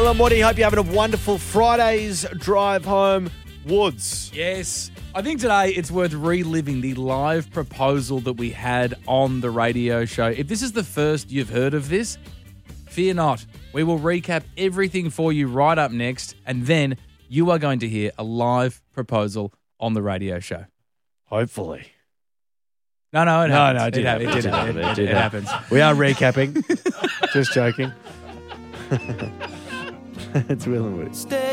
Hello, Morty. Hope you're having a wonderful Friday's drive home. Woods. Yes. I think today it's worth reliving the live proposal that we had on the radio show. If this is the first you've heard of this, fear not. We will recap everything for you right up next, and then you are going to hear a live proposal on the radio show. Hopefully. No, it happens. No, it happens. We are recapping. Just joking. It's Will and Woody.